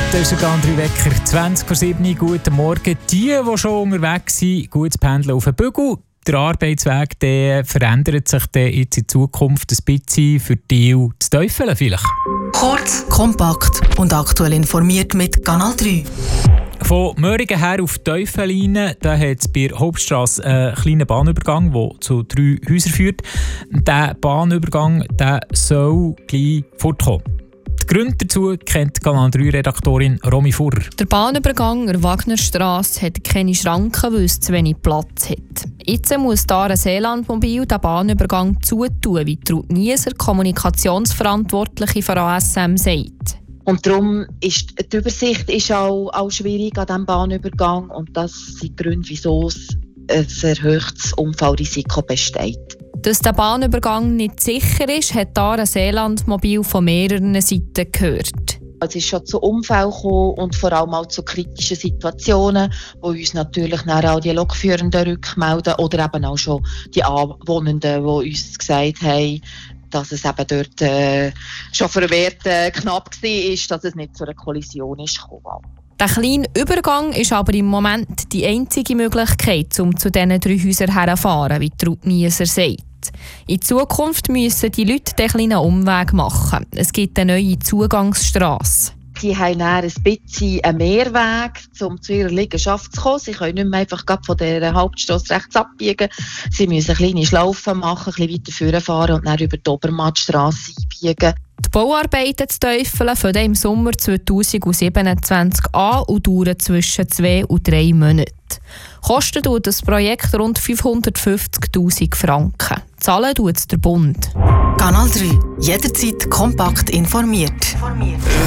Das ist der Gandri Wecker, 20:07. Guten Morgen. Die schon unterwegs sind, gut zu pendeln auf den Bügel. Der Arbeitsweg der verändert sich jetzt in Zukunft ein bisschen für die zu Teufeln vielleicht. Kurz, kompakt und aktuell informiert mit Kanal 3. Von Möhringen her auf die Teufeline, da hat es bei der Hauptstrasse einen kleinen Bahnübergang, der zu 3 Häusern führt. Dieser Bahnübergang soll gleich fortkommen. Die Gründe dazu kennt Kanal 3-Redaktorin Romy Furrer. Der Bahnübergang der Wagnerstrasse hat keine Schranken, weil es zu wenig Platz hat. Jetzt muss da ein Seelandmobil den Bahnübergang zutun, wie Ruth Nieser, Kommunikationsverantwortliche von ASM, sagt. Und darum ist die Übersicht ist auch schwierig an diesem Bahnübergang. Und das sind die Gründe, wieso ein erhöhtes Unfallrisiko besteht. Dass der Bahnübergang nicht sicher ist, hat da ein Seelandmobil von mehreren Seiten gehört. Es ist schon zu Unfällen gekommen und vor allem auch zu kritischen Situationen, wo uns natürlich auch die Lokführenden rückmelden oder eben auch schon die Anwohnenden, die uns gesagt haben, dass es eben dort schon verwehrt knapp war, dass es nicht zu einer Kollision ist gekommen. Der kleine Übergang ist aber im Moment die einzige Möglichkeit, um zu diesen 3 Häusern herzufahren, wie Ruth Nieser sagt. In Zukunft müssen die Leute den kleinen Umweg machen. Es gibt eine neue Zugangsstrasse. Sie haben dann ein bisschen einen Mehrweg, um zu ihrer Liegenschaft zu kommen. Sie können nicht mehr einfach von dieser Hauptstrasse rechts abbiegen. Sie müssen kleine Schlaufen machen, ein bisschen weiter vorfahren und dann über die Obermattstrasse einbiegen. Die Bauarbeiten zu Teufeln fangen im Sommer 2027 an und dauern zwischen 2 und 3 Monaten. Kostet das Projekt rund 550'000 Franken. Zahlen tut der Bund. Kanal 3. Jederzeit kompakt informiert.